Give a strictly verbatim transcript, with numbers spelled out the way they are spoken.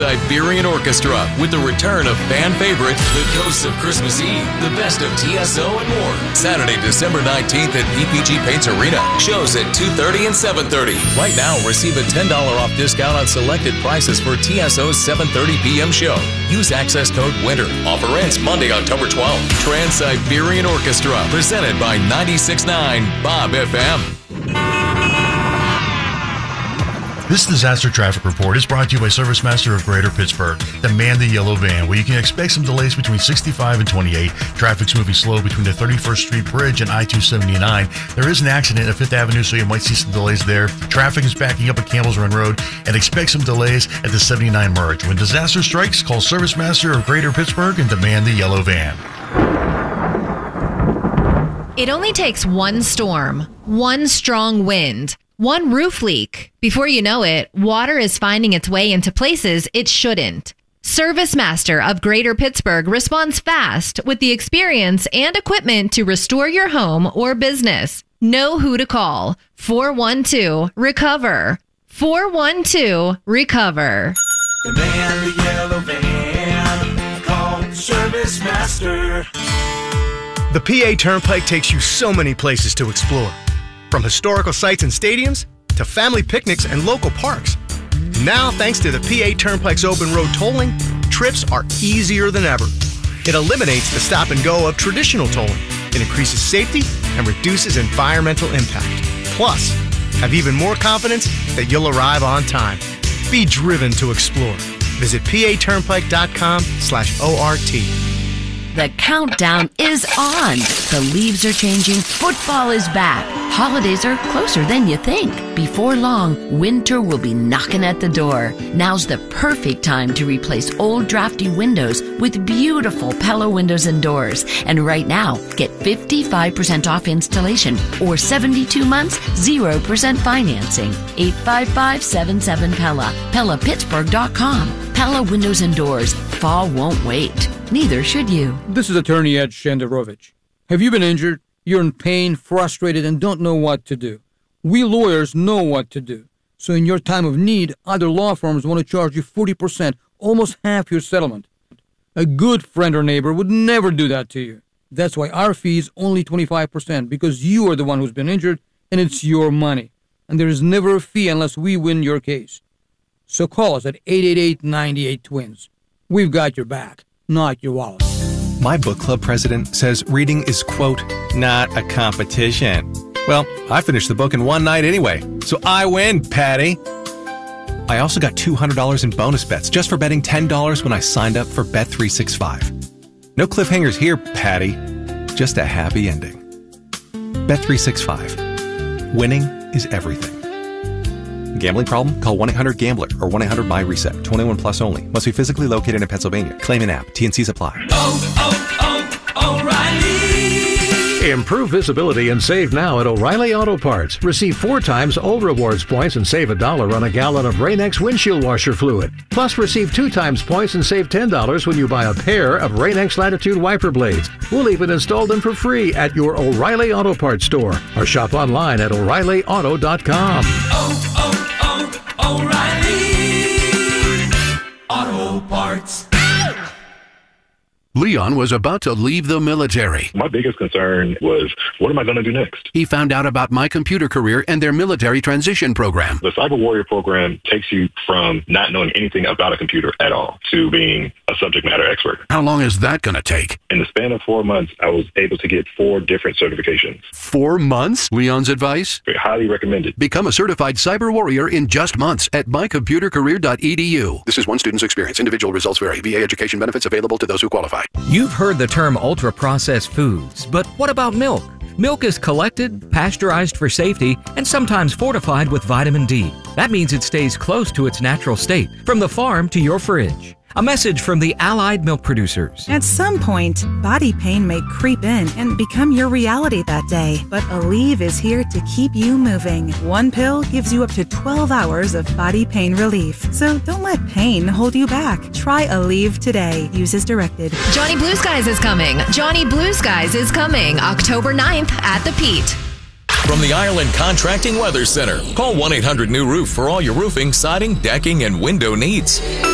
Siberian Orchestra with the return of fan favorite The Ghosts of Christmas Eve, the best of T S O and more. Saturday, December nineteenth at P P G Paints Arena. Shows at two thirty and seven thirty. Right now, receive a ten dollars off discount on selected prices for T S O's seven thirty p.m. show. Use access code WINTER. Offer ends Monday, October twelfth. Trans-Siberian Orchestra, presented by ninety-six point nine Bob F M. This disaster traffic report is brought to you by Service Master of Greater Pittsburgh, the Man the Yellow Van, where you can expect some delays between sixty-five and twenty-eight. Traffic's moving slow between the thirty-first Street Bridge and I two seventy-nine. There is an accident at Fifth Avenue, so you might see some delays there. Traffic is backing up at Campbell's Run Road, and expect some delays at the seventy-nine merge. When disaster strikes, call Service Master of Greater Pittsburgh and demand the Yellow Van. It only takes one storm, one strong wind, one roof leak. Before you know it, water is finding its way into places it shouldn't. Service Master of Greater Pittsburgh responds fast with the experience and equipment to restore your home or business. Know who to call. four one two, recover. four one two, recover. The Man the Yellow Van. Call Service Master. The P A Turnpike takes you so many places to explore. From historical sites and stadiums to family picnics and local parks. Now, thanks to the P A Turnpike's open road tolling, trips are easier than ever. It eliminates the stop and go of traditional tolling. It increases safety and reduces environmental impact. Plus, have even more confidence that you'll arrive on time. Be driven to explore. Visit paturnpike.com slash ORT. The countdown is on. The leaves are changing. Football is back. Holidays are closer than you think. Before long, winter will be knocking at the door. Now's the perfect time to replace old drafty windows with beautiful Pella windows and doors. And right now, get fifty-five percent off installation or seventy-two months, zero percent financing. eight five five, seven seven, Pella. Pella Pittsburgh dot com. Pella Windows and Doors. Fall won't wait. Neither should you. This is Attorney Ed Shenderovich. Have you been injured? You're in pain, frustrated, and don't know what to do. We lawyers know what to do. So in your time of need, other law firms want to charge you forty percent, almost half your settlement. A good friend or neighbor would never do that to you. That's why our fee is only twenty-five percent, because you are the one who's been injured, and it's your money. And there is never a fee unless we win your case. So call us at eight eight eight, nine eight, twins. We've got your back, not your wallet. My book club president says reading is, quote, not a competition. Well, I finished the book in one night anyway, so I win, Patty. I also got two hundred dollars in bonus bets just for betting ten dollars when I signed up for Bet three sixty-five. No cliffhangers here, Patty. Just a happy ending. Bet three sixty-five. Winning is everything. Gambling problem? Call one eight hundred gambler or one eight hundred my reset. twenty-one plus only. Must be physically located in Pennsylvania. Claim an app. T and Cs apply. Oh, oh, oh, O'Reilly! Improve visibility and save now at O'Reilly Auto Parts. Receive four times old rewards points and save a dollar on a gallon of Rain-X windshield washer fluid. Plus, receive two times points and save ten dollars when you buy a pair of Rain-X Latitude wiper blades. We'll even install them for free at your O'Reilly Auto Parts store or shop online at O'Reilly Auto dot com. Oh, oh, O'Reilly Auto Parts. Leon was about to leave the military. My biggest concern was, what am I going to do next? He found out about My Computer Career and their military transition program. The Cyber Warrior program takes you from not knowing anything about a computer at all to being a subject matter expert. How long is that going to take? In the span of four months, I was able to get four different certifications. Four months? Leon's advice? I highly recommend it. Become a certified Cyber Warrior in just months at my computer career dot e d u. This is one student's experience. Individual results vary. V A education benefits available to those who qualify. You've heard the term ultra-processed foods, but what about milk? Milk is collected, pasteurized for safety, and sometimes fortified with vitamin D. That means it stays close to its natural state, from the farm to your fridge. A message from the Allied Milk Producers. At some point, body pain may creep in and become your reality that day. But Aleve is here to keep you moving. One pill gives you up to twelve hours of body pain relief. So don't let pain hold you back. Try Aleve today. Use as directed. Johnny Blue Skies is coming. Johnny Blue Skies is coming October ninth at the Pete. From the Ireland Contracting Weather Center. Call one eight hundred new roof for all your roofing, siding, decking, and window needs.